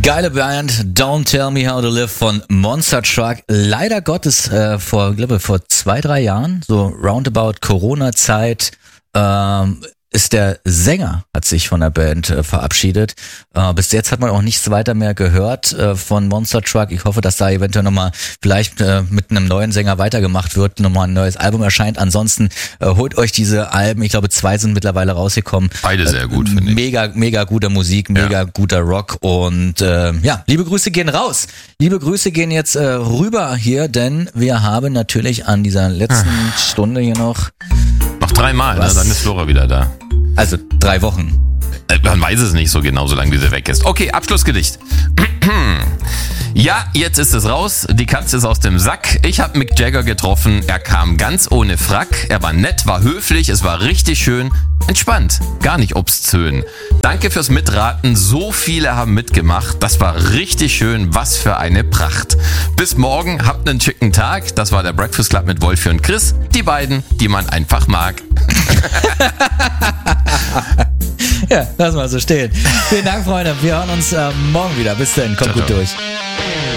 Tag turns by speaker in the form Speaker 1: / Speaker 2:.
Speaker 1: Geile Band, Don't Tell Me How to Live von Monster Truck. Leider Gottes vor 2-3 Jahren, so roundabout Corona-Zeit, ist der Sänger, hat sich von der Band verabschiedet. Bis jetzt hat man auch nichts weiter mehr gehört von Monster Truck. Ich hoffe, dass da eventuell nochmal vielleicht mit einem neuen Sänger weitergemacht wird, nochmal ein neues Album erscheint. Ansonsten holt euch diese Alben, ich glaube 2 sind mittlerweile rausgekommen.
Speaker 2: Beide sehr gut, finde ich.
Speaker 1: Mega guter Musik, mega guter Rock und liebe Grüße gehen raus. Liebe Grüße gehen jetzt rüber hier, denn wir haben natürlich an dieser letzten Stunde hier noch
Speaker 2: 3 Mal, ne? Dann ist Flora wieder da.
Speaker 1: Also 3 Wochen.
Speaker 2: Man weiß es nicht so genau, solange wie sie weg ist. Okay, Abschlussgedicht. Ja, jetzt ist es raus. Die Katze ist aus dem Sack. Ich habe Mick Jagger getroffen. Er kam ganz ohne Frack. Er war nett, war höflich. Es war richtig schön. Entspannt, gar nicht obszön. Danke fürs Mitraten. So viele haben mitgemacht. Das war richtig schön. Was für eine Pracht. Bis morgen. Habt einen schicken Tag. Das war der Breakfast Club mit Wolfi und Chris. Die beiden, die man einfach mag.
Speaker 1: Ja, lass mal so stehen. Vielen Dank, Freunde. Wir hören uns morgen wieder. Bis dann. Kommt gut durch.